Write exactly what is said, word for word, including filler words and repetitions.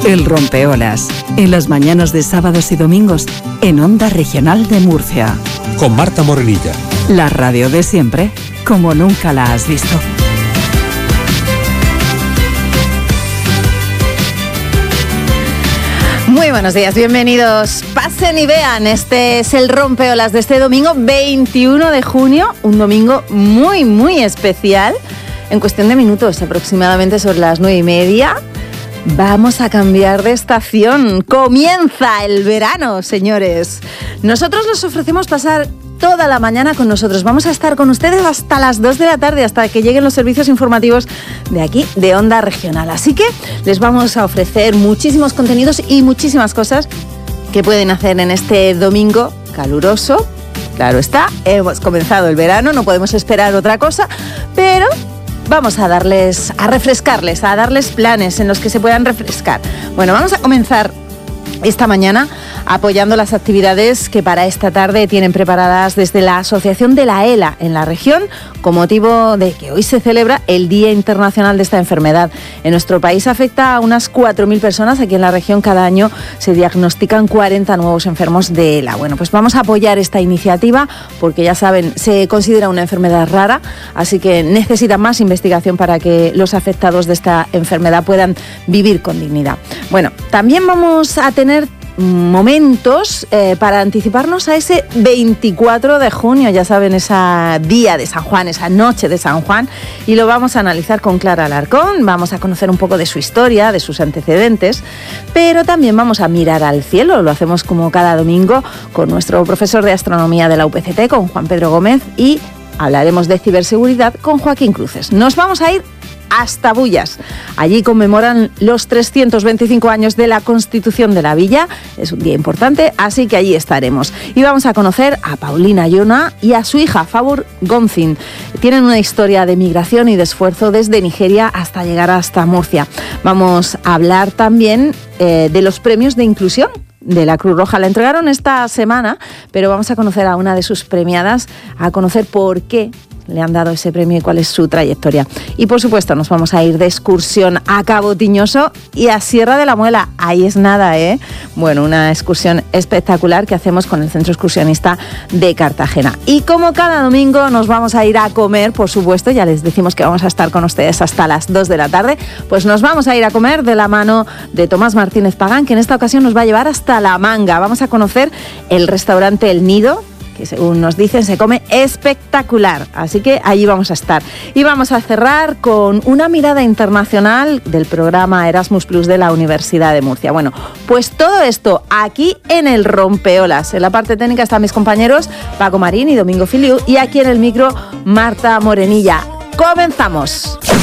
El Rompeolas, en las mañanas de sábados y domingos, en Onda Regional de Murcia. Con Marta Morenilla. La radio de siempre, como nunca la has visto. Muy buenos días, bienvenidos. Pasen y vean, este es el Rompeolas de este domingo veintiuno de junio, un domingo muy, muy especial. En cuestión de minutos, aproximadamente sobre las nueve y media, vamos a cambiar de estación. Comienza el verano, señores. Nosotros les ofrecemos pasar toda la mañana con nosotros. Vamos a estar con ustedes hasta las dos de la tarde, hasta que lleguen los servicios informativos de aquí, de Onda Regional. Así que les vamos a ofrecer muchísimos contenidos y muchísimas cosas que pueden hacer en este domingo caluroso. Claro está, hemos comenzado el verano, no podemos esperar otra cosa, pero vamos a darles, a refrescarles, a darles planes en los que se puedan refrescar. Bueno, vamos a comenzar esta mañana apoyando las actividades que para esta tarde tienen preparadas desde la Asociación de la ELA en la región, con motivo de que hoy se celebra el Día Internacional de esta enfermedad. En nuestro país afecta a unas cuatro mil personas. Aquí en la región cada año se diagnostican cuarenta nuevos enfermos de ELA. Bueno, pues vamos a apoyar esta iniciativa porque ya saben, se considera una enfermedad rara, así que necesita más investigación para que los afectados de esta enfermedad puedan vivir con dignidad. Bueno, también vamos a tener momentos eh, para anticiparnos a ese veinticuatro de junio, ya saben, ese día de San Juan, esa noche de San Juan, y lo vamos a analizar con Clara Alarcón. Vamos a conocer un poco de su historia, de sus antecedentes, pero también vamos a mirar al cielo. Lo hacemos como cada domingo con nuestro profesor de astronomía de la U P C T, con Juan Pedro Gómez, y hablaremos de ciberseguridad con Joaquín Cruces. Nos vamos a ir hasta Bullas. Allí conmemoran los trescientos veinticinco años de la Constitución de la Villa. Es un día importante, así que allí estaremos. Y vamos a conocer a Paulina Yona y a su hija, Favour Gonzin. Tienen una historia de migración y de esfuerzo desde Nigeria hasta llegar hasta Murcia. Vamos a hablar también eh, de los premios de inclusión de la Cruz Roja. La entregaron esta semana, pero vamos a conocer a una de sus premiadas, a conocer por qué le han dado ese premio y cuál es su trayectoria. Y por supuesto nos vamos a ir de excursión a Cabo Tiñoso y a Sierra de la Muela. Ahí es nada, ¿eh? Bueno, una excursión espectacular que hacemos con el Centro Excursionista de Cartagena. Y como cada domingo nos vamos a ir a comer, por supuesto, ya les decimos que vamos a estar con ustedes hasta las dos de la tarde, pues nos vamos a ir a comer de la mano de Tomás Martínez Pagán, que en esta ocasión nos va a llevar hasta La Manga. Vamos a conocer el restaurante El Nido, que según nos dicen se come espectacular, así que allí vamos a estar. Y vamos a cerrar con una mirada internacional del programa Erasmus Plus de la Universidad de Murcia. Bueno, pues todo esto aquí en el Rompeolas. En la parte técnica están mis compañeros Paco Marín y Domingo Filiu, y aquí en el micro Marta Morenilla. ¡Comenzamos!